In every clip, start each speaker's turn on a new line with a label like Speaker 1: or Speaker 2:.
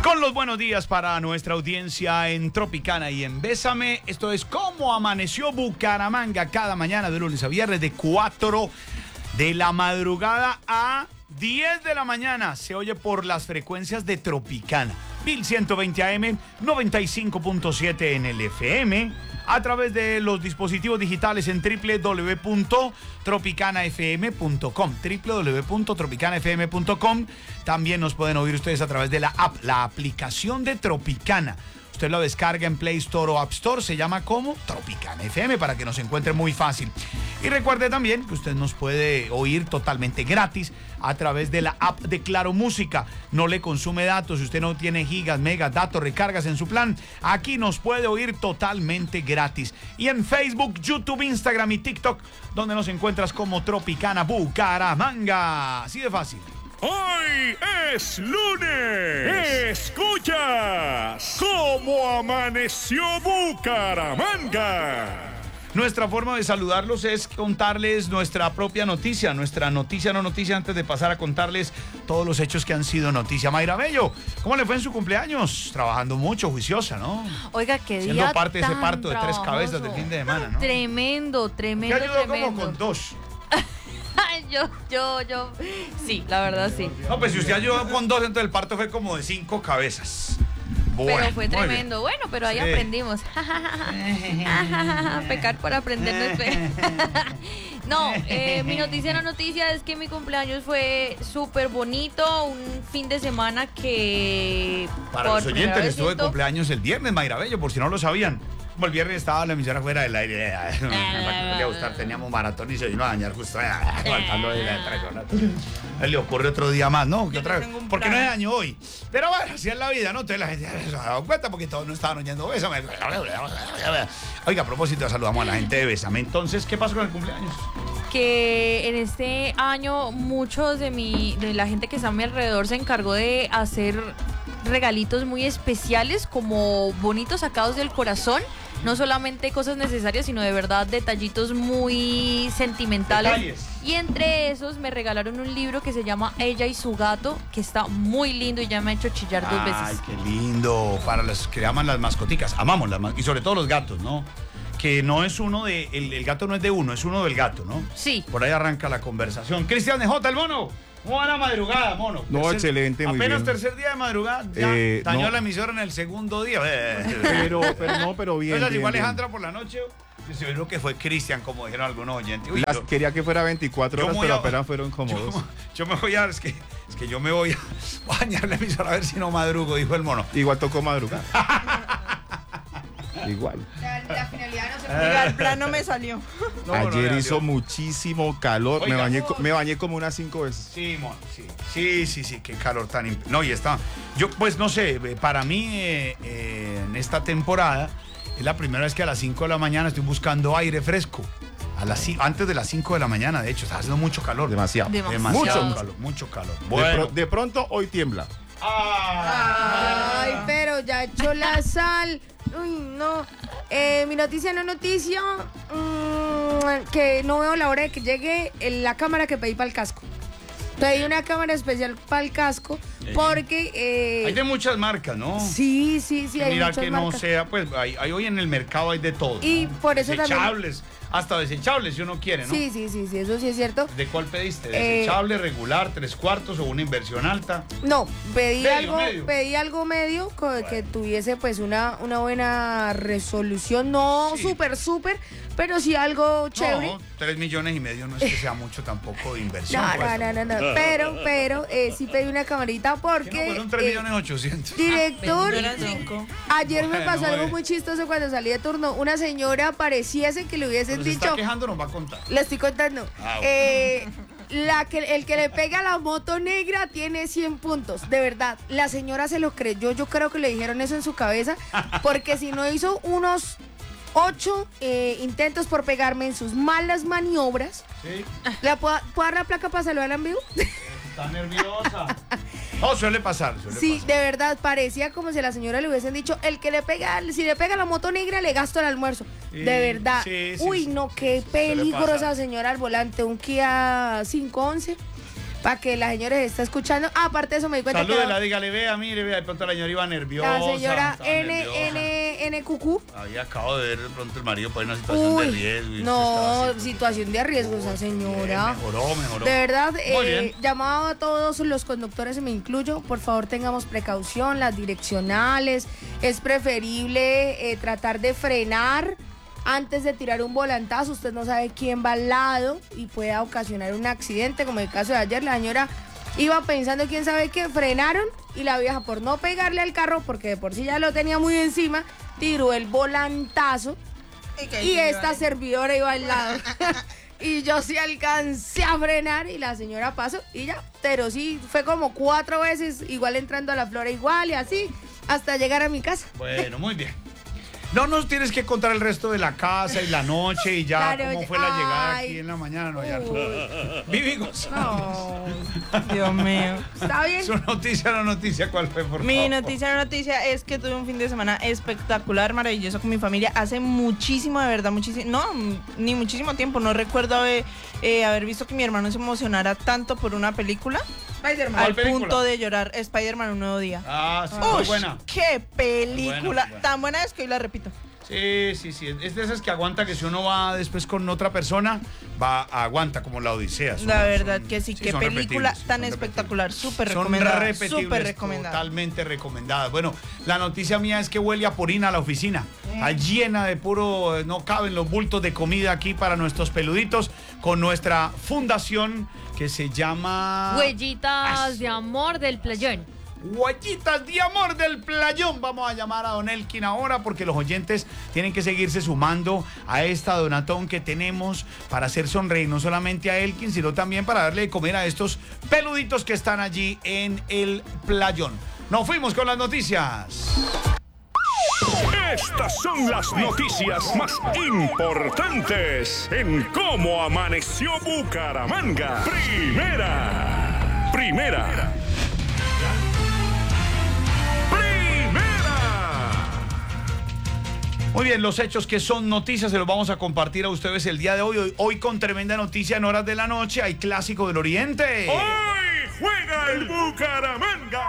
Speaker 1: Con los buenos días para nuestra audiencia en Tropicana y en Bésame. Esto es Cómo Amaneció Bucaramanga cada mañana de lunes a viernes de 4 de la madrugada a 10 de la mañana. Se oye por las frecuencias de Tropicana. 1120 AM, 95.7 en el FM, a través de los dispositivos digitales en www.tropicanafm.com, www.tropicanafm.com. También nos pueden oír ustedes a través de la app, la aplicación de Tropicana. Usted lo descarga en Play Store o App Store, se llama como Tropicana FM para que nos encuentre muy fácil. Y recuerde también que usted nos puede oír totalmente gratis a través de la app de Claro Música. No le consume datos, si usted no tiene gigas, megas, datos, recargas en su plan, aquí nos puede oír totalmente gratis. Y en Facebook, YouTube, Instagram y TikTok, donde nos encuentras como Tropicana Bucaramanga. Así de fácil.
Speaker 2: Hoy es lunes. Escuchas Cómo Amaneció Bucaramanga.
Speaker 1: Nuestra forma de saludarlos es contarles nuestra propia noticia, nuestra noticia no noticia, antes de pasar a contarles todos los hechos que han sido noticia. Mayra Bello, ¿cómo le fue en su cumpleaños? Trabajando mucho, juiciosa, ¿no?
Speaker 3: Oiga, qué día
Speaker 1: siendo parte de ese parto de 3
Speaker 3: trabajoso.
Speaker 1: cabezas del fin de semana, ¿no?
Speaker 3: Tremendo.
Speaker 1: ¿Qué ayudó como con 2?
Speaker 3: yo, sí, la verdad sí.
Speaker 1: No, pues si usted ayudó con 2, entonces el parto fue como de 5 cabezas. Bueno,
Speaker 3: pero fue
Speaker 1: muy
Speaker 3: tremendo.
Speaker 1: bien.
Speaker 3: Bueno, pero ahí
Speaker 1: Sí.
Speaker 3: aprendimos. Pecar por aprender no es fe. No, mi noticia no noticia es que mi cumpleaños fue súper bonito. Un fin de semana que...
Speaker 1: Para
Speaker 3: por
Speaker 1: los
Speaker 3: primera
Speaker 1: oyentes,
Speaker 3: vez
Speaker 1: estuve de
Speaker 3: siento-
Speaker 1: cumpleaños el viernes, Mayra Bello, por si no lo sabían. Como el viernes estaba la emisora fuera del aire, no le iba a gustar, teníamos maratón y se vino a dañar justo aguantando ahí la 3 horas. A él le ocurre otro día más, ¿no? ¿Qué otra vez? Porque no es año hoy. Pero bueno, así es la vida, ¿no? Entonces la gente se ha dado cuenta porque todos no estaban oyendo Bésame. Oiga, a propósito, saludamos a la gente de Bésame. Entonces, ¿qué pasó con el cumpleaños?
Speaker 3: Que en este año muchos de la gente que está a mi alrededor se encargó de hacer regalitos muy especiales, como bonitos sacados del corazón. No solamente cosas necesarias, sino de verdad detallitos muy sentimentales.
Speaker 1: Detalles.
Speaker 3: Y entre esos me regalaron un libro que se llama Ella y su gato, que está muy lindo y ya me ha hecho chillar 2 veces.
Speaker 1: Ay, qué lindo. Para los que aman las mascoticas. Amamos las mascoticas. Y sobre todo los gatos, ¿no? Que no es uno de... El gato no es de uno, es uno del gato, ¿no?
Speaker 3: Sí.
Speaker 1: Por ahí arranca la conversación. Cristian de J, el mono. ¿Cómo va la madrugada, mono?
Speaker 4: No, excelente, muy
Speaker 1: apenas
Speaker 4: bien.
Speaker 1: tercer día de madrugada, ya dañó
Speaker 4: no.
Speaker 1: la emisora en el segundo día.
Speaker 4: Pero bien.
Speaker 1: Entonces,
Speaker 4: bien,
Speaker 1: igual
Speaker 4: bien.
Speaker 1: Alejandra por la noche, yo creo que fue Cristian, como dijeron algunos oyentes. Uy,
Speaker 4: Quería que fuera 24
Speaker 1: yo
Speaker 4: horas,
Speaker 1: voy
Speaker 4: pero
Speaker 1: a-
Speaker 4: apenas fueron como 2.
Speaker 1: yo me voy a... Es que yo me voy a bañar la emisora a ver si no madrugo, dijo el mono.
Speaker 4: Igual tocó madrugar. Igual.
Speaker 5: La finalidad no se cumplió, el plan no me salió.
Speaker 1: No,
Speaker 4: Ayer
Speaker 1: no,
Speaker 4: hizo
Speaker 1: yo-
Speaker 4: muchísimo calor.
Speaker 1: Oiga.
Speaker 4: Me bañé como unas 5 veces.
Speaker 1: Sí, mono, sí, qué calor tan... No, y está... Yo, pues, no sé, para mí, en esta temporada, es la primera vez que a las 5 de la mañana estoy buscando aire fresco. Antes de las 5 de la mañana, de hecho, está haciendo mucho calor.
Speaker 4: Demasiado.
Speaker 1: Demasiado
Speaker 4: Mucho.
Speaker 1: calor, mucho calor.
Speaker 4: De,
Speaker 1: Bueno.
Speaker 4: de pronto hoy tiembla.
Speaker 5: Ay, pero ya echó la sal. Uy, no. Mi noticia no noticia. Que no veo la hora de que llegue la cámara que pedí para el casco. Pedí una cámara especial para el casco porque...
Speaker 1: Hay de muchas marcas, ¿no?
Speaker 5: Sí,
Speaker 1: Que
Speaker 5: hay
Speaker 1: mirar
Speaker 5: muchas
Speaker 1: que
Speaker 5: marcas.
Speaker 1: no sea, pues hay hoy en el mercado hay de todo.
Speaker 5: Y
Speaker 1: ¿no?
Speaker 5: por eso también-
Speaker 1: desechables, hasta desechables si uno quiere, ¿no?
Speaker 5: Sí, eso sí es cierto.
Speaker 1: ¿De cuál pediste? ¿Desechable, regular, 3/4 o una inversión alta?
Speaker 5: No, pedí
Speaker 1: Medio.
Speaker 5: algo medio que tuviese pues una buena resolución, no
Speaker 1: Sí.
Speaker 5: súper, pero sí algo chévere.
Speaker 1: No, 3,5 millones no es que sea mucho tampoco de inversión.
Speaker 5: No,
Speaker 1: pues.
Speaker 5: no. Pero sí pedí una camarita
Speaker 1: ¿Qué
Speaker 5: porque...
Speaker 1: no fueron 3,800,000.
Speaker 5: Director,
Speaker 3: Eran 5.
Speaker 5: ayer me
Speaker 1: Bueno,
Speaker 5: pasó algo
Speaker 1: bueno.
Speaker 5: muy chistoso cuando salí de turno. Una señora pareciese que le hubiesen
Speaker 1: Pero se está
Speaker 5: dicho...
Speaker 1: quejando, nos va a contar.
Speaker 5: Le estoy contando.
Speaker 1: Ah,
Speaker 5: El que le pega a la moto negra tiene 100 puntos. De verdad, la señora se lo creyó. Yo creo que le dijeron eso en su cabeza. Porque si no hizo unos 8 intentos por pegarme en sus malas maniobras.
Speaker 1: Sí,
Speaker 5: ¿Le puedo dar la placa para saludar en vivo?
Speaker 1: está nerviosa. No, suele pasar.
Speaker 5: Sí, de verdad, parecía como si a la señora le hubiesen dicho, si le pega la moto negra, le gasto el almuerzo.
Speaker 1: Sí,
Speaker 5: De verdad.
Speaker 1: sí,
Speaker 5: Uy,
Speaker 1: sí.
Speaker 5: no, qué
Speaker 1: Suele
Speaker 5: peligro
Speaker 1: pasar.
Speaker 5: esa señora al volante, un Kia 511. para que la señora se está escuchando. Ah, aparte de eso me di cuenta
Speaker 1: Salúdela, dígale, vea, mire, vea, de pronto la señora iba nerviosa.
Speaker 5: la señora
Speaker 1: estaba nerviosa.
Speaker 5: NQQ.
Speaker 1: Había acabado de ver de pronto el marido por una situación de riesgo. y usted estaba
Speaker 5: No,
Speaker 1: así,
Speaker 5: situación de riesgo esa señora.
Speaker 1: Mejoró.
Speaker 5: De verdad,
Speaker 1: Muy bien.
Speaker 5: llamado a todos los conductores, y me incluyo, por favor tengamos precaución, las direccionales, es preferible tratar de frenar antes de tirar un volantazo, usted no sabe quién va al lado y pueda ocasionar un accidente, como el caso de ayer, la señora iba pensando quién sabe qué, frenaron y la vieja por no pegarle al carro, porque de por sí ya lo tenía muy encima, tiró el volantazo y esta servidora iba al lado. Y yo sí alcancé a frenar y la señora pasó y ya. Pero sí, fue como 4 veces, igual entrando a la Flora igual y así, hasta llegar a mi casa.
Speaker 1: Bueno, muy bien. No nos tienes que contar el resto de la casa y la noche y ya
Speaker 5: Claro,
Speaker 1: cómo fue la llegada
Speaker 5: ay.
Speaker 1: aquí en la mañana. No, ya no.
Speaker 5: Uy.
Speaker 1: Vivi González.
Speaker 5: No,
Speaker 6: Dios mío.
Speaker 5: está bien.
Speaker 1: Su noticia, ¿cuál fue, por
Speaker 6: Mi
Speaker 1: favor?
Speaker 6: noticia es que tuve un fin de semana espectacular, maravilloso con mi familia. Hace muchísimo, de verdad, muchísimo. No, ni muchísimo tiempo. No recuerdo haber visto que mi hermano se emocionara tanto por una película.
Speaker 5: Spider-Man.
Speaker 6: Al
Speaker 1: ¿Cuál película?
Speaker 6: punto de llorar. Spider-Man, un nuevo día.
Speaker 1: Ah, sí, muy
Speaker 6: Ush,
Speaker 1: buena.
Speaker 6: ¡Qué película!
Speaker 1: Muy buena.
Speaker 6: Tan buena es que hoy la repito.
Speaker 1: Sí. Es de esas que aguanta que si uno va después con otra persona, aguanta como la Odisea.
Speaker 6: La verdad que sí, qué
Speaker 1: son
Speaker 6: película
Speaker 1: repetibles,
Speaker 6: tan
Speaker 1: son
Speaker 6: espectacular. Súper
Speaker 1: Son
Speaker 6: recomendada.
Speaker 1: repetibles,
Speaker 6: Súper recomendada.
Speaker 1: totalmente recomendadas. Bueno, la noticia mía es que huele a purina la oficina. Está llena de puro, no caben los bultos de comida aquí para nuestros peluditos con nuestra fundación que se llama...
Speaker 3: Huellitas de amor del playón.
Speaker 1: Huellitas de amor del playón. Vamos a llamar a Don Elkin ahora porque los oyentes tienen que seguirse sumando a esta donatón que tenemos para hacer sonreír no solamente a Elkin, sino también para darle de comer a estos peluditos que están allí en el playón. Nos fuimos con las noticias.
Speaker 2: Estas son las noticias más importantes en Cómo Amaneció Bucaramanga. Primera.
Speaker 1: Muy bien, los hechos que son noticias se los vamos a compartir a ustedes el día de hoy. Hoy con tremenda noticia en horas de la noche hay Clásico del Oriente.
Speaker 2: Hoy juega el Bucaramanga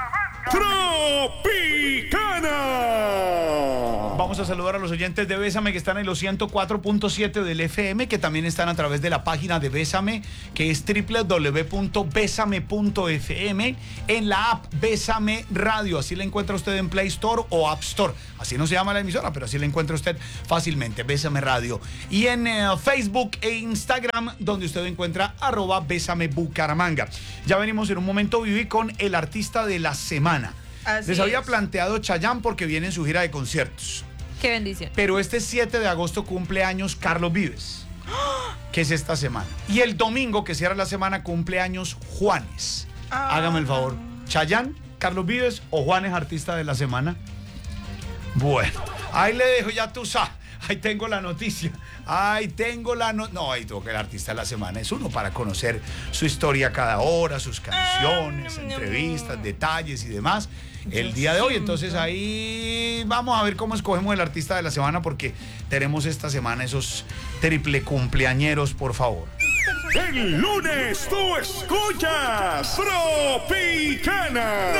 Speaker 2: Tropicana.
Speaker 1: Vamos a saludar a los oyentes de Bésame que están en los 104.7 del FM, que también están a través de la página de Bésame, que es www.besame.fm, en la app Bésame Radio. Así la encuentra usted en Play Store o App Store. Así no se llama la emisora, pero así la encuentra usted fácilmente, Bésame Radio. Y en Facebook e Instagram, donde usted encuentra @Bésame Bucaramanga. Ya venimos en un momento, Vivi, con el artista de la semana.
Speaker 6: Así
Speaker 1: Les había
Speaker 6: es.
Speaker 1: planteado Chayanne porque viene en su gira de conciertos.
Speaker 3: Qué bendición.
Speaker 1: Pero este 7 de agosto cumple años Carlos Vives, que es esta semana. Y el domingo, que cierra la semana, cumple años Juanes. Hágame el favor. Chayanne, Carlos Vives o Juanes, artista de la semana. Bueno, ahí le dejo, ya tú sabes. Ahí tengo la noticia. Ahí tengo No, ahí tengo que el artista de la semana es uno para conocer su historia cada hora, sus canciones, entrevistas, detalles y demás. El día de hoy, entonces ahí vamos a ver cómo escogemos el artista de la semana porque tenemos esta semana esos triple cumpleañeros, por favor.
Speaker 2: El lunes tú escuchas Tropicana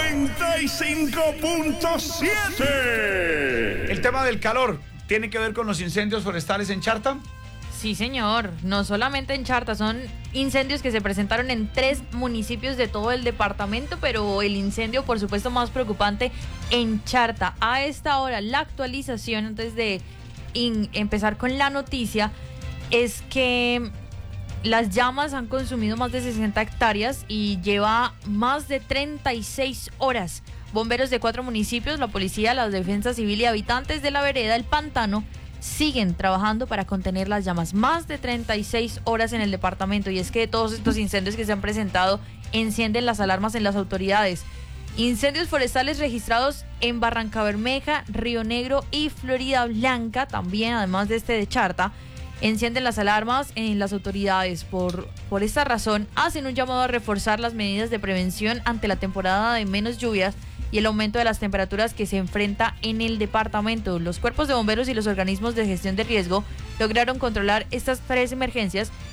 Speaker 2: 95.7.
Speaker 1: El tema del calor tiene que ver con los incendios forestales en Charta.
Speaker 3: Sí, señor. No solamente en Charta, son incendios que se presentaron en 3 municipios de todo el departamento, pero el incendio, por supuesto, más preocupante en Charta. A esta hora, la actualización, antes de empezar con la noticia, es que las llamas han consumido más de 60 hectáreas y lleva más de 36 horas. Bomberos de 4 municipios, la policía, la defensa civil y habitantes de la vereda El Pantano siguen trabajando para contener las llamas. Más de 36 horas en el departamento. Y es que todos estos incendios que se han presentado encienden las alarmas en las autoridades. Incendios forestales registrados en Barrancabermeja, Río Negro y Florida Blanca, también además de este de Charta, encienden las alarmas en las autoridades. Por esta razón, hacen un llamado a reforzar las medidas de prevención ante la temporada de menos lluvias y el aumento de las temperaturas que se enfrenta en el departamento. Los cuerpos de bomberos y los organismos de gestión de riesgo lograron controlar estas 3 emergencias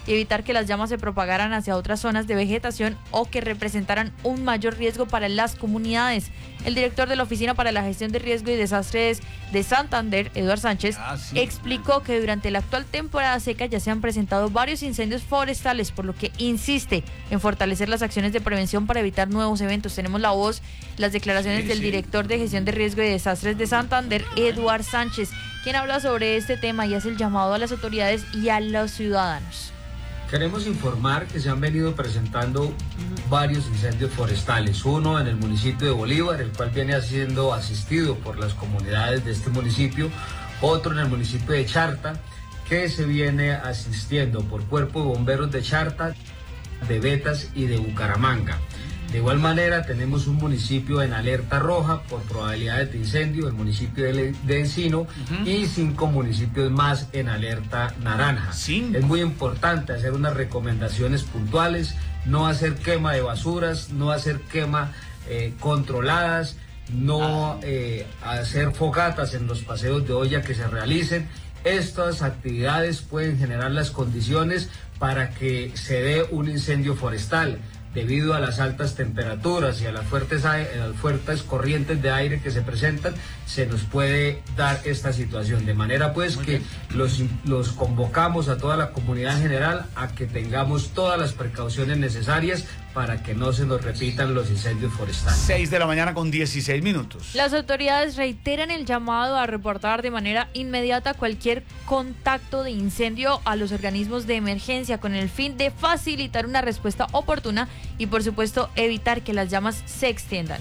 Speaker 3: y evitar que las llamas se propagaran hacia otras zonas de vegetación o que representaran un mayor riesgo para las comunidades. El director de la Oficina para la Gestión de Riesgo y Desastres de Santander, Eduard Sánchez, explicó que durante la actual temporada seca ya se han presentado varios incendios forestales, por lo que insiste en fortalecer las acciones de prevención para evitar nuevos eventos. Tenemos la voz, las declaraciones del director de Gestión de Riesgo y Desastres de Santander, Eduard Sánchez, quien habla sobre este tema y hace el llamado a las autoridades y a los ciudadanos.
Speaker 7: Queremos informar que se han venido presentando varios incendios forestales, uno en el municipio de Bolívar, el cual viene siendo asistido por las comunidades de este municipio, otro en el municipio de Charta, que se viene asistiendo por Cuerpo de Bomberos de Charta, de Betas y de Bucaramanga. De igual manera tenemos un municipio en alerta roja por probabilidades de incendio, el municipio de Encino, y 5 municipios más en alerta naranja. Es muy importante hacer unas recomendaciones puntuales, no hacer quema de basuras, no hacer quema controladas, no hacer fogatas en los paseos de olla que se realicen. Estas actividades pueden generar las condiciones para que se dé un incendio forestal. Debido a las altas temperaturas y a las fuertes corrientes de aire que se presentan, se nos puede dar esta situación. De manera pues que los convocamos a toda la comunidad en general a que tengamos todas las precauciones necesarias para que no se nos repitan los incendios forestales.
Speaker 1: 6 de la mañana con 16 minutos.
Speaker 3: Las autoridades reiteran el llamado a reportar de manera inmediata cualquier contacto de incendio a los organismos de emergencia con el fin de facilitar una respuesta oportuna y, por supuesto, evitar que las llamas se extiendan.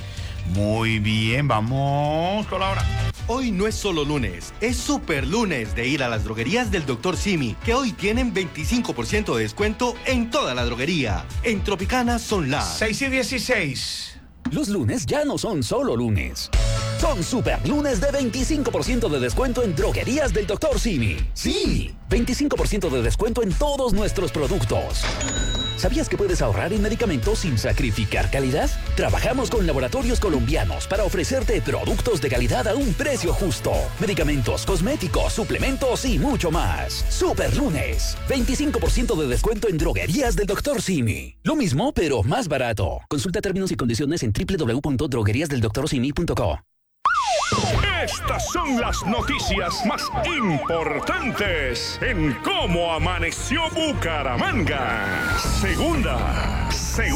Speaker 1: Muy bien, vamos con la hora.
Speaker 8: Hoy no es solo lunes, es super lunes de ir a las droguerías del Dr. Simi, que hoy tienen 25% de descuento en toda la droguería. En Tropicana son las
Speaker 1: 6:16.
Speaker 9: Los lunes ya no son solo lunes. Son super lunes de 25% de descuento en droguerías del Dr. Simi. Sí, 25% de descuento en todos nuestros productos. ¿Sabías que puedes ahorrar en medicamentos sin sacrificar calidad? Trabajamos con laboratorios colombianos para ofrecerte productos de calidad a un precio justo. Medicamentos, cosméticos, suplementos y mucho más. Super lunes, 25% de descuento en droguerías del Dr. Simi. Lo mismo, pero más barato. Consulta términos y condiciones en www.drogueriasdeldoctorsimi.co.
Speaker 2: Estas son las noticias más importantes en Cómo Amaneció Bucaramanga. Segunda.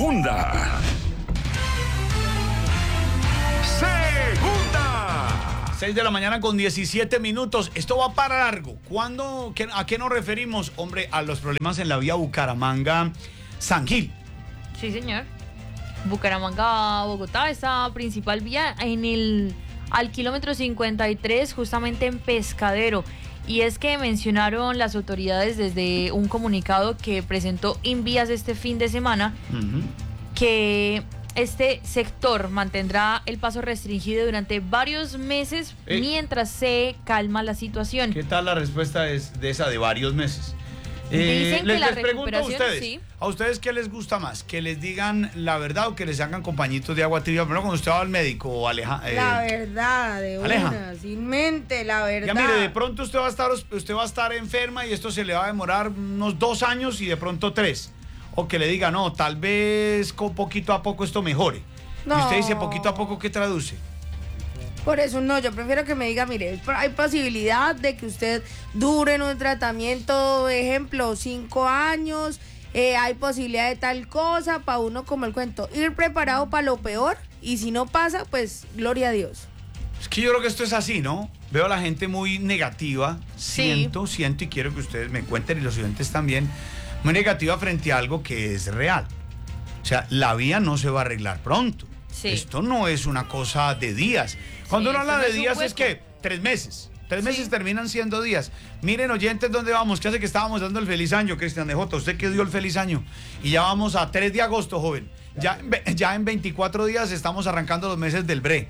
Speaker 1: 6 de la mañana con 17 minutos. Esto va para largo. ¿A qué nos referimos? Hombre, a los problemas en la vía Bucaramanga-San Gil.
Speaker 3: Sí, señor. Bucaramanga-Bogotá, esa principal vía al kilómetro 53, justamente en Pescadero. Y es que mencionaron las autoridades desde un comunicado que presentó Invías este fin de semana, que este sector mantendrá el paso restringido durante varios meses mientras se calma la situación.
Speaker 1: ¿Qué tal la respuesta de esa de varios meses?
Speaker 3: Dicen que la
Speaker 1: les pregunto a
Speaker 3: recuperación,
Speaker 1: ustedes,
Speaker 3: sí.
Speaker 1: ¿A ustedes qué les gusta más? ¿Que les digan la verdad o que les hagan compañitos de agua tibia? Primero cuando usted va al médico o
Speaker 5: la verdad, de
Speaker 1: Aleja.
Speaker 5: una, sin mente, la verdad.
Speaker 1: Ya mire, de pronto usted va a estar enferma y esto se le va a demorar unos 2 años y de pronto 3. O que le diga, no, tal vez con poquito a poco esto mejore.
Speaker 5: No.
Speaker 1: Y usted dice poquito a poco, ¿qué traduce?
Speaker 5: Por eso no, yo prefiero que me diga, mire, hay posibilidad de que usted dure en un tratamiento, ejemplo, 5 años, hay posibilidad de tal cosa, para uno como el cuento, ir preparado para lo peor, y si no pasa, pues gloria a Dios.
Speaker 1: Es que yo creo que esto es así, ¿no? Veo a la gente muy negativa,
Speaker 3: Sí.
Speaker 1: siento y quiero que ustedes me cuenten y los oyentes también, muy negativa frente a algo que es real. O sea, la vía no se va a arreglar pronto.
Speaker 3: Sí.
Speaker 1: Esto no es una cosa de días. Cuando uno
Speaker 3: esto
Speaker 1: habla
Speaker 3: no
Speaker 1: de
Speaker 3: es un
Speaker 1: días es
Speaker 3: hueco.
Speaker 1: que 3 meses. 3 meses terminan siendo días. Miren, oyentes, ¿dónde vamos? ¿Qué hace que estábamos dando el feliz año, Cristian de Jota? ¿Usted qué dio el feliz año? Y ya vamos a 3 de agosto, joven. Ya en 24 días estamos arrancando los meses del BRE.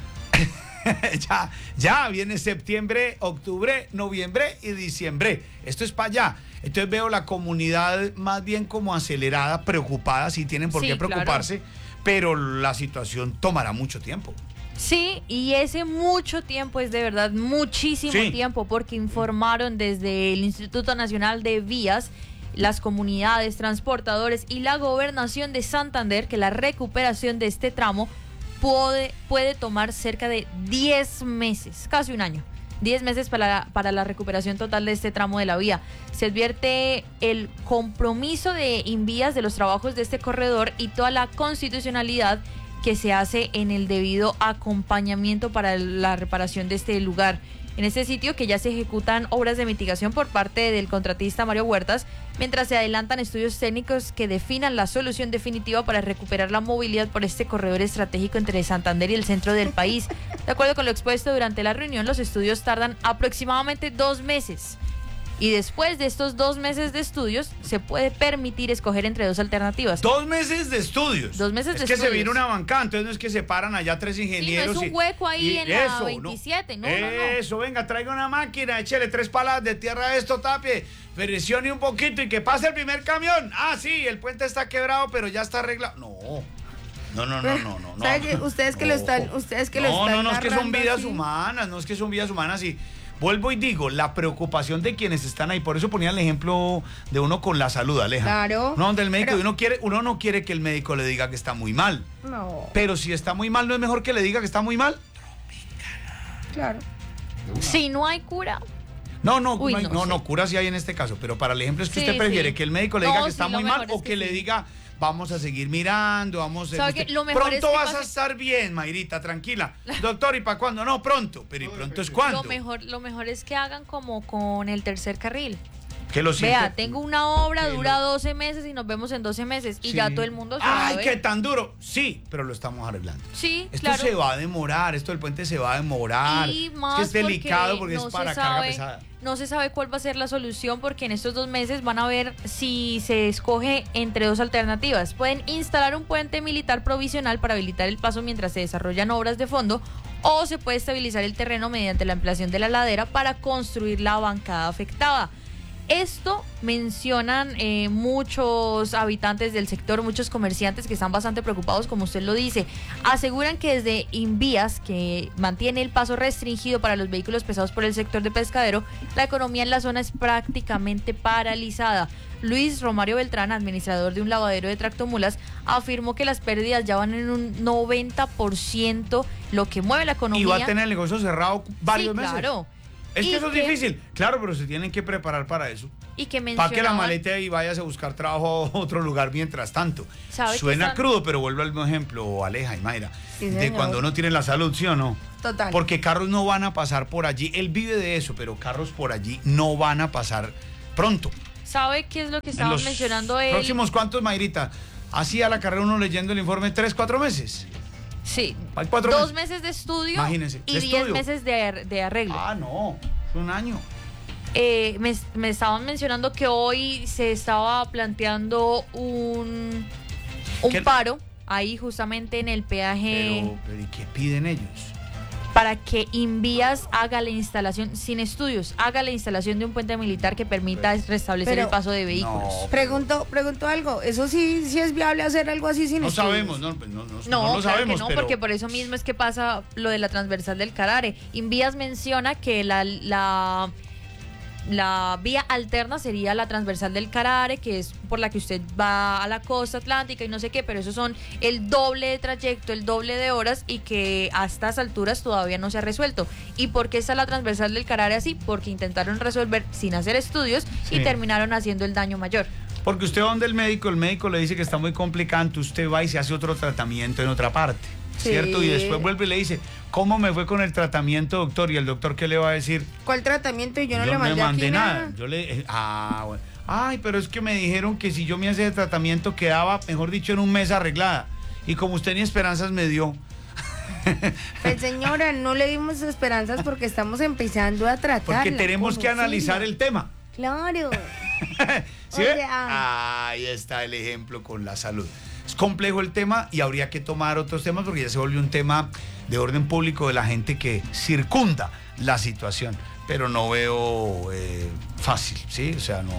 Speaker 1: ya viene septiembre, octubre, noviembre y diciembre. Esto es para allá. Entonces veo la comunidad más bien como acelerada, preocupada, si tienen por
Speaker 3: Sí,
Speaker 1: qué preocuparse, pero la situación tomará mucho tiempo.
Speaker 3: Sí, y ese mucho tiempo es de verdad muchísimo
Speaker 1: Sí.
Speaker 3: tiempo, porque informaron desde el Instituto Nacional de Vías las comunidades, transportadores y la gobernación de Santander que la recuperación de este tramo puede tomar cerca de 10 meses, casi un año. 10 meses para la recuperación total de este tramo de la vía. Se advierte el compromiso de Invías de los trabajos de este corredor y toda la constitucionalidad que se hace en el debido acompañamiento para la reparación de este lugar. En este sitio que ya se ejecutan obras de mitigación por parte del contratista Mario Huertas, mientras se adelantan estudios técnicos que definan la solución definitiva para recuperar la movilidad por este corredor estratégico entre Santander y el centro del país. De acuerdo con lo expuesto durante la reunión, los estudios tardan aproximadamente 2 meses. Y después de estos 2 meses de estudios, se puede permitir escoger entre 2 alternativas.
Speaker 1: 2 meses de estudios.
Speaker 3: 2 meses de
Speaker 1: estudios. Es que se viene una
Speaker 3: estudios.
Speaker 1: bancada, entonces no es que se paran allá 3 ingenieros.
Speaker 3: Sí, no es un hueco ahí en la 27, no.
Speaker 1: Eso, venga, traiga una máquina, échele 3 palas de tierra a esto, tapie, presione un poquito y que pase el primer camión. Ah, sí, el puente está quebrado, pero ya está arreglado. No.
Speaker 5: ¿Sabe que ustedes que lo están
Speaker 1: No, es que son vidas
Speaker 5: así?
Speaker 1: humanas, no es que son vidas humanas y vuelvo y digo, la preocupación de quienes están ahí, por eso ponía el ejemplo de uno con la salud, Aleja.
Speaker 5: Claro.
Speaker 1: No, donde el médico,
Speaker 5: Pero-
Speaker 1: uno no quiere que el médico le diga que está muy mal.
Speaker 5: No,
Speaker 1: Pero si está muy mal, ¿no es mejor que le diga que está muy mal?
Speaker 5: claro.
Speaker 3: Si no hay cura,
Speaker 1: No,
Speaker 3: Uy,
Speaker 1: no,
Speaker 3: no sé.
Speaker 1: cura sí hay en este caso, pero para el ejemplo es que
Speaker 3: Sí,
Speaker 1: usted prefiere
Speaker 3: sí.
Speaker 1: que el médico le diga
Speaker 3: No,
Speaker 1: que está
Speaker 3: sí, lo
Speaker 1: muy mal
Speaker 3: mejor es
Speaker 1: o
Speaker 3: que
Speaker 1: que le
Speaker 3: sí.
Speaker 1: diga vamos a seguir mirando, vamos a...
Speaker 3: ¿Sabe
Speaker 1: usted-
Speaker 3: qué? Lo mejor es
Speaker 1: pronto
Speaker 3: que
Speaker 1: vas a
Speaker 3: pase-
Speaker 1: estar bien, Mayrita, tranquila. Doctor, ¿y para cuándo? No, pronto. Pero ¿y pronto es cuándo?
Speaker 3: lo mejor es que hagan como con el tercer carril.
Speaker 1: Que lo
Speaker 3: Vea,
Speaker 1: siente-
Speaker 3: tengo una obra,
Speaker 1: que
Speaker 3: dura
Speaker 1: lo-
Speaker 3: 12 meses y nos vemos en 12 meses. Y
Speaker 1: Sí.
Speaker 3: ya todo el mundo
Speaker 1: ¡Ay,
Speaker 3: sabe.
Speaker 1: qué tan duro! Sí, pero lo estamos arreglando.
Speaker 3: Sí,
Speaker 1: Esto
Speaker 3: claro.
Speaker 1: se va a demorar, esto del puente se va a demorar.
Speaker 3: Y más
Speaker 1: es que es delicado porque
Speaker 3: no
Speaker 1: es
Speaker 3: se
Speaker 1: para carga
Speaker 3: sabe-
Speaker 1: pesada.
Speaker 3: No se sabe cuál va a ser la solución porque en estos 2 meses van a ver si se escoge entre 2 alternativas. Pueden instalar un puente militar provisional para habilitar el paso mientras se desarrollan obras de fondo o se puede estabilizar el terreno mediante la ampliación de la ladera para construir la bancada afectada. Esto mencionan muchos habitantes del sector, muchos comerciantes que están bastante preocupados, como usted lo dice. Aseguran que desde Invías, que mantiene el paso restringido para los vehículos pesados por el sector de Pescadero, la economía en la zona es prácticamente paralizada. Luis Romario Beltrán, administrador de un lavadero de tractomulas, afirmó que las pérdidas ya van en un 90%, lo que mueve la economía.
Speaker 1: Y va a tener el negocio cerrado varios
Speaker 3: Sí,
Speaker 1: meses.
Speaker 3: claro.
Speaker 1: Es
Speaker 3: Y
Speaker 1: que eso es
Speaker 3: que-
Speaker 1: difícil. Claro, pero se tienen que preparar para eso.
Speaker 3: Y que
Speaker 1: Para que la
Speaker 3: mencionaban-
Speaker 1: maleta y vayas a buscar trabajo a otro lugar mientras tanto.
Speaker 3: ¿Sabe que
Speaker 1: Suena
Speaker 3: están-
Speaker 1: crudo, pero vuelvo al mismo ejemplo, Aleja y Mayra,
Speaker 5: Sí,
Speaker 1: de
Speaker 5: señor.
Speaker 1: cuando uno tiene la salud, ¿sí o no?
Speaker 5: Total.
Speaker 1: Porque carros no van a pasar por allí. Él vive de eso, pero carros por allí no van a pasar pronto.
Speaker 3: ¿Sabe qué es lo que
Speaker 1: En
Speaker 3: estaban
Speaker 1: los
Speaker 3: mencionando él?
Speaker 1: próximos, ¿cuántos, Mayrita? Así a la carrera uno leyendo el informe, 3, 4 meses.
Speaker 3: Sí.
Speaker 1: Hay 4
Speaker 3: 2
Speaker 1: meses.
Speaker 3: meses de estudio
Speaker 1: Imagínense,
Speaker 3: y
Speaker 1: de
Speaker 3: 10
Speaker 1: estudio.
Speaker 3: meses de arreglo.
Speaker 1: Ah, no, es un año.
Speaker 3: Me estaban mencionando que hoy se estaba planteando un
Speaker 1: ¿Qué?
Speaker 3: paro ahí justamente en el peaje
Speaker 1: Pero ¿y qué piden ellos?
Speaker 3: para que Invías haga la instalación, sin estudios, haga la instalación de un puente militar que permita restablecer
Speaker 5: Pero-
Speaker 3: el paso de vehículos.
Speaker 1: No,
Speaker 5: Pregunto algo. ¿Eso sí es viable hacer algo así sin
Speaker 1: no
Speaker 5: estudios?
Speaker 1: sabemos, no, pues no
Speaker 3: No,
Speaker 1: lo
Speaker 3: claro
Speaker 1: sabemos,
Speaker 3: que no,
Speaker 1: pero
Speaker 3: porque por eso mismo es que pasa lo de la transversal del Carare. Invías menciona que la vía alterna sería la transversal del Carare, que es por la que usted va a la costa atlántica y no sé qué, pero esos son el doble de trayecto, el doble de horas y que a estas alturas todavía no se ha resuelto. ¿Y por qué está la transversal del Carare así? Porque intentaron resolver sin hacer estudios y
Speaker 1: Sí.
Speaker 3: terminaron haciendo el daño mayor.
Speaker 1: porque usted va donde el médico le dice que está muy complicante, usted va y se hace otro tratamiento en otra parte,
Speaker 5: Sí.
Speaker 1: ¿cierto? Y después vuelve y le dice, ¿cómo me fue con el tratamiento, doctor? Y el doctor, ¿qué le va a decir?
Speaker 5: ¿Cuál tratamiento? Y yo no le
Speaker 1: me
Speaker 5: mandé
Speaker 1: mandé
Speaker 5: aquí
Speaker 1: nada. Yo le bueno. Ay, pero es que me dijeron que si yo me hacía el tratamiento quedaba, mejor dicho, en un mes arreglada. Y como usted ni esperanzas me dio.
Speaker 5: Pues señora, no le dimos esperanzas porque estamos empezando a tratar.
Speaker 1: Porque tenemos que analizar el tema.
Speaker 5: Claro.
Speaker 1: ¿Sí
Speaker 5: O
Speaker 1: ve?
Speaker 5: sea-
Speaker 1: Ahí está el ejemplo con la salud. Es complejo el tema y habría que tomar otros temas porque ya se volvió un tema de orden público de la gente que circunda la situación. Pero no veo fácil, ¿sí? O sea,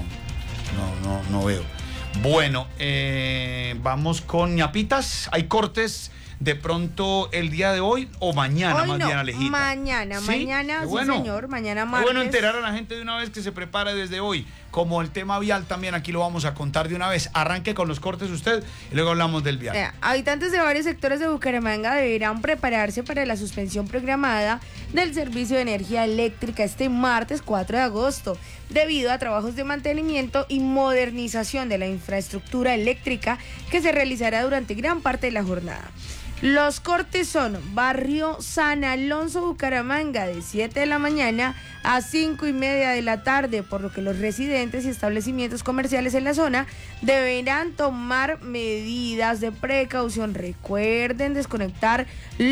Speaker 1: no veo. Bueno, vamos con ñapitas. Hay cortes de pronto el día de hoy o mañana,
Speaker 5: Hoy
Speaker 1: más
Speaker 5: no,
Speaker 1: bien, Alejita.
Speaker 5: mañana,
Speaker 1: ¿Sí?
Speaker 5: mañana,
Speaker 1: Qué
Speaker 5: sí
Speaker 1: bueno.
Speaker 5: señor, mañana
Speaker 1: Qué
Speaker 5: martes.
Speaker 1: bueno enterar a la gente de una vez que se prepare desde hoy. Como el tema vial también aquí lo vamos a contar de una vez. Arranque con los cortes usted y luego hablamos del vial.
Speaker 5: Habitantes de varios sectores de Bucaramanga deberán prepararse para la suspensión programada del servicio de energía eléctrica este martes 4 de agosto, debido a trabajos de mantenimiento y modernización de la infraestructura eléctrica que se realizará durante gran parte de la jornada. Los cortes son barrio San Alonso, Bucaramanga, de 7 de la mañana a 5:30 de la tarde, por lo que los residentes y establecimientos comerciales en la zona deberán tomar medidas de precaución. Recuerden desconectar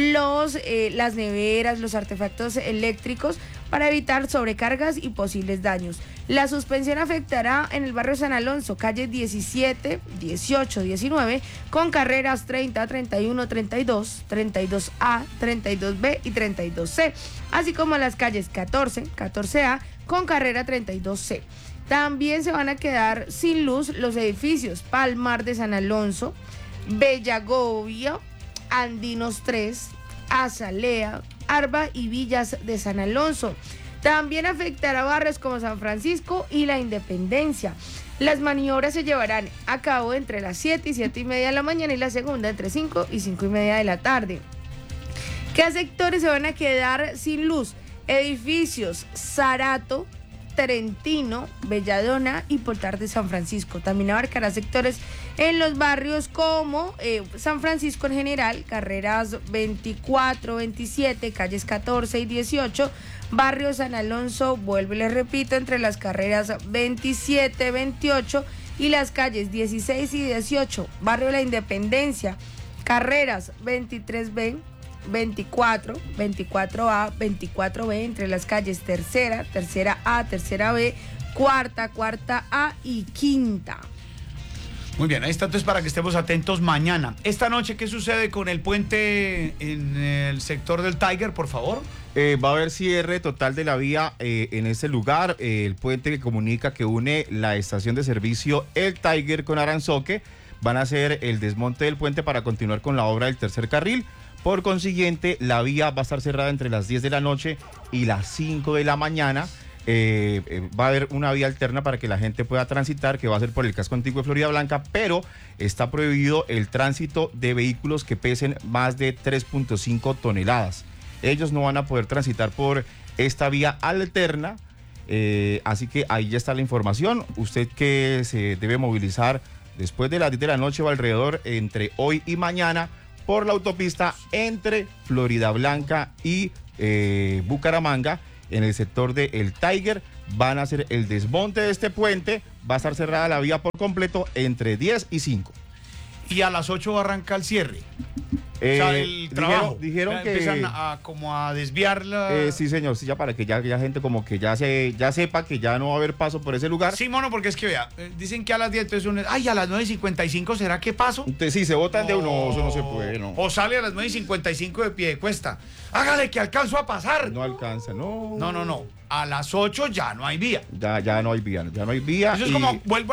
Speaker 5: las neveras, los artefactos eléctricos para evitar sobrecargas y posibles daños. La suspensión afectará en el barrio San Alonso, calle 17, 18, 19, con carreras 30, 31, 32, 32A, 32B y 32C, así como las calles 14, 14A, con carrera 32C. También se van a quedar sin luz los edificios Palmar de San Alonso, Bellagovia, Andinos 3, Azalea, Arba y Villas de San Alonso. También afectará barrios como San Francisco y La Independencia. Las maniobras se llevarán a cabo entre las 7 y 7:30 de la mañana y la segunda entre 5 y 5:30 de la tarde. ¿Qué sectores se van a quedar sin luz? Edificios Zarato, Trentino, Belladona y Portal de San Francisco. También abarcará sectores en los barrios como San Francisco en general, carreras 24, 27, calles 14 y 18, barrio San Alonso, vuelvo y les repito, entre las carreras 27, 28 y las calles 16 y 18, barrio La Independencia, carreras 23B, 24, 24A, 24B, entre las calles tercera, tercera A, tercera B, cuarta, cuarta A y quinta.
Speaker 1: Muy bien, ahí está entonces para que estemos atentos mañana. Esta noche, ¿qué sucede con el puente en el sector del Tiger, por favor?
Speaker 4: Va a haber cierre total de la vía en ese lugar. El puente que comunica que une la estación de servicio El Tiger con Aranzoque. Van a hacer el desmonte del puente para continuar con la obra del tercer carril. Por consiguiente, la vía va a estar cerrada entre las 10 de la noche y las 5 de la mañana. Va a haber una vía alterna para que la gente pueda transitar, que va a ser por el casco antiguo de Florida Blanca, pero está prohibido el tránsito de vehículos que pesen más de 3.5 toneladas. Ellos no van a poder transitar por esta vía alterna, así que ahí ya está la información. Usted que se debe movilizar después de las 10 de la noche o alrededor entre hoy y mañana por la autopista entre Florida Blanca y Bucaramanga, en el sector de El Tiger, van a hacer el desmonte de este puente. Va a estar cerrada la vía por completo entre 10 y 5.
Speaker 1: Y a las 8 arranca el cierre. O sea, el trabajo.
Speaker 4: Dijeron
Speaker 1: ya
Speaker 4: que
Speaker 1: empiezan como a desviar la...
Speaker 4: sí, señor, sí, ya para que ya gente como que ya sepa que ya no va a haber paso por ese lugar.
Speaker 1: Sí, mono, porque es que vea, dicen que a las 10, entonces a las 9:55, ¿será que paso?
Speaker 4: Entonces sí, se botan de uno, eso no se puede, no.
Speaker 1: O sale a las 9:55 de pie de cuesta. Hágale que alcanzo a pasar.
Speaker 4: No alcanza, no.
Speaker 1: No. A las 8 ya no hay vía.
Speaker 4: Ya no hay vía,
Speaker 1: Eso es como, vuelvo